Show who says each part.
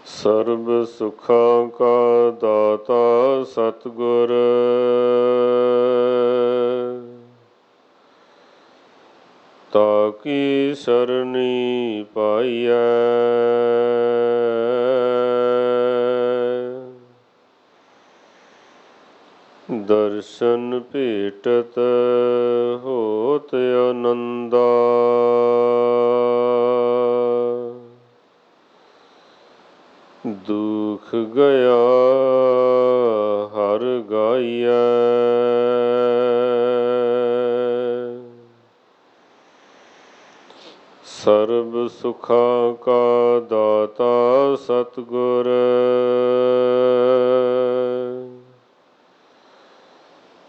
Speaker 1: ਸਰਬ ਸੁਖਾਂ ਕਾ ਦਾਤਾ ਸਤਿਗੁਰ, ਤਾਕੀ ਸਰਣੀ ਪਾਈਐ। ਦਰਸ਼ਨ ਭੇਟਤ ਹੋਤ ਆਨੰਦਾ, ਦੁਖ ਗਿਆ ਹਰਿ ਗਾਈਐ। ਸਰਬ ਸੁਖਾਂ ਕਾ ਦਾਤਾ ਸਤਿਗੁਰ,